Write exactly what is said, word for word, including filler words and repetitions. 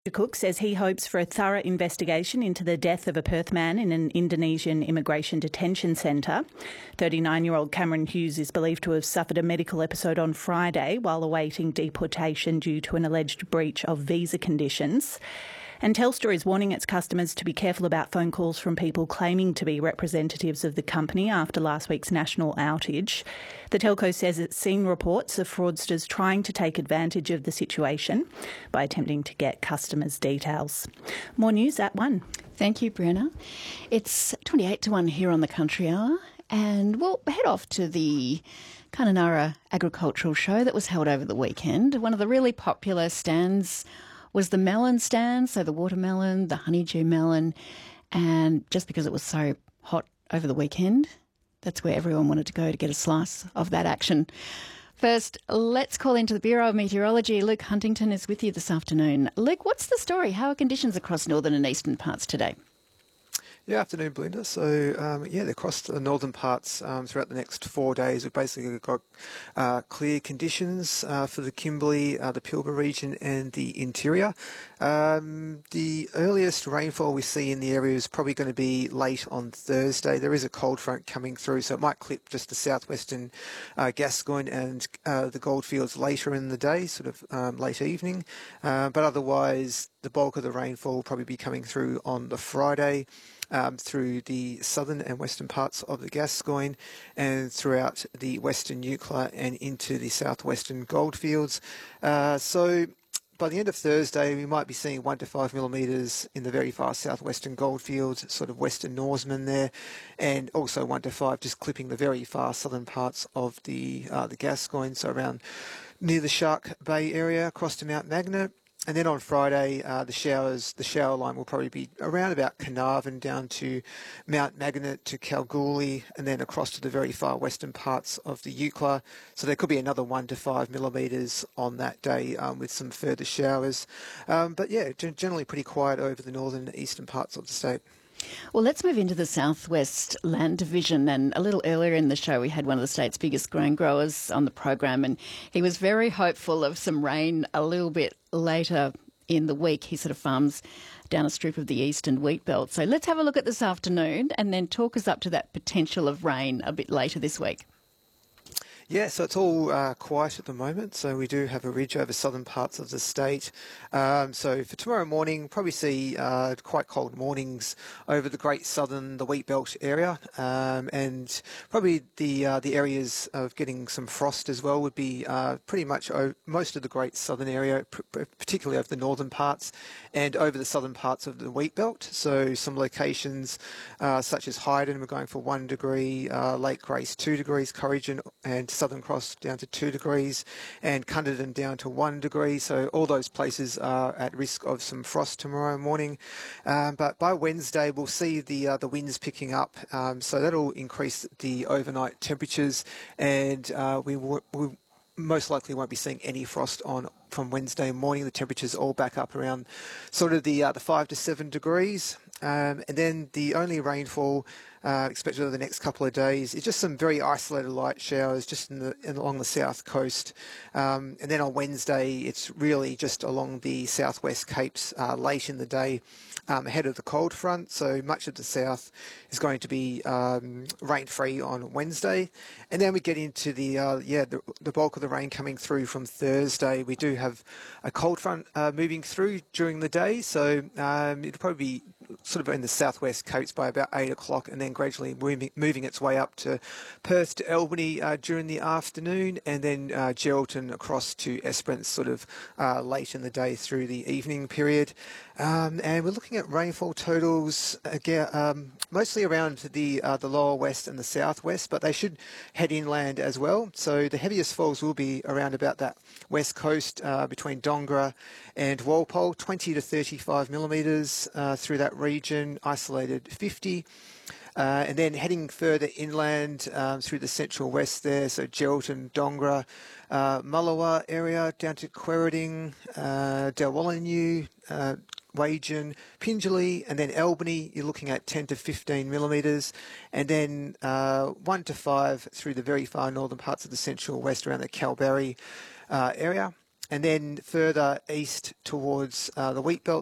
Cook says he hopes for a thorough investigation into the death of a Perth man in an Indonesian immigration detention centre. thirty-nine-year-old Cameron Hughes is believed to have suffered a medical episode on Friday while awaiting deportation due to an alleged breach of visa conditions. And Telstra is warning its customers to be careful about phone calls from people claiming to be representatives of the company after last week's national outage. The telco says it's seen reports of fraudsters trying to take advantage of the situation by attempting to get customers' details. More news at one. Thank you, Brianna. It's twenty-eight to one here on the Country Hour, and we'll head off to the Kununurra Agricultural Show that was held over the weekend. One of the really popular stands was the melon stand, so the watermelon, the honeydew melon, and just because it was so hot over the weekend, that's where everyone wanted to go to get a slice of that action. First, let's call into the Bureau of Meteorology. Luke Huntington is with you this afternoon. Luke, what's the story? How are conditions across northern and eastern parts today? Yeah, afternoon, Belinda. So, um, yeah, across the northern parts um, throughout the next four days, we've basically got uh, clear conditions uh, for the Kimberley, uh, the Pilbara region and the interior. Um, the earliest rainfall we see in the area is probably going to be late on Thursday. There is a cold front coming through, so it might clip just the southwestern uh, Gascoyne and uh, the goldfields later in the day, sort of um, late evening. Uh, but otherwise, the bulk of the rainfall will probably be coming through on the Friday. Um, through the southern and western parts of the Gascoyne and throughout the western Eucla and into the southwestern goldfields. Uh, so by the end of Thursday, we might be seeing one to five millimetres in the very far southwestern goldfields, sort of western Norseman there, and also one to five just clipping the very far southern parts of the uh, the Gascoyne, so around near the Shark Bay area across to Mount Magnet. And then on Friday, uh, the showers, the shower line will probably be around about Carnarvon down to Mount Magnet to Kalgoorlie and then across to the very far western parts of the Eucla. So there could be another one to five millimetres on that day um, with some further showers. Um, but yeah, generally pretty quiet over the northern and eastern parts of the state. Well, let's move into the Southwest Land Division. And a little earlier in the show, we had one of the state's biggest grain growers on the program, and he was very hopeful of some rain a little bit later in the week. He sort of farms down a strip of the eastern wheat belt. So let's have a look at this afternoon and then talk us up to that potential of rain a bit later this week. Yeah, so it's all uh, quiet at the moment. So we do have a ridge over southern parts of the state. Um, so for tomorrow morning, probably see uh, quite cold mornings over the Great Southern, the Wheat Belt area, um, and probably the uh, the areas of getting some frost as well would be uh, pretty much o- most of the Great Southern area, pr- particularly over the northern parts and over the southern parts of the Wheat Belt. So some locations uh, such as Hyden, we're going for one degree, uh, Lake Grace two degrees, Corrigan and Southern Cross down to two degrees, and Cunderton down to one degree. So all those places are at risk of some frost tomorrow morning. Um, but by Wednesday, we'll see the uh, the winds picking up. Um, so that'll increase the overnight temperatures, and uh, we will. We most likely won't be seeing any frost on from Wednesday morning. The temperatures all back up around sort of the uh, the five to seven degrees. Um, and then the only rainfall uh, expected over the next couple of days is just some very isolated light showers just in the in, along the south coast. Um, and then on Wednesday, it's really just along the southwest capes uh, late in the day um, ahead of the cold front. So much of the south is going to be um, rain-free on Wednesday. And then we get into the, uh, yeah, the, the bulk of the rain coming through from Thursday. We do have a cold front uh, moving through during the day. So um, it'll probably be sort of in the southwest coast by about eight o'clock, and then gradually moving, moving its way up to Perth to Albany uh, during the afternoon, and then uh, Geraldton across to Esperance sort of uh, late in the day through the evening period. Um, and we're looking at rainfall totals again, um, mostly around the uh, the lower west and the southwest, but they should head inland as well. So the heaviest falls will be around about that west coast uh, between Dongara and Walpole, twenty to thirty-five millimetres uh, through that region, isolated fifty. Uh, and then heading further inland um, through the central west there, so Geraldton, Dongara, uh, Mullawa area down to Quairading, uh, Dalwallinu, uh, Wagen, Pingelly, and then Albany, you're looking at ten to fifteen millimetres, and then uh, one to five through the very far northern parts of the central west around the Kalbarri uh, area. and then further east towards uh, the wheat belt